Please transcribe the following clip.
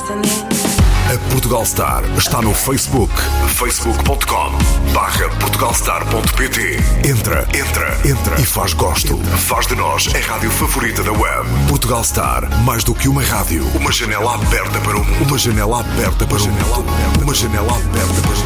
listening. A Portugal Star está no Facebook. facebook.com/portugalstar.pt. Entra e faz gosto. Faz de nós a rádio favorita da web. Portugal Star, mais do que uma rádio. Uma janela aberta para o mundo. Uma janela aberta para o mundo. Uma janela aberta para o mundo.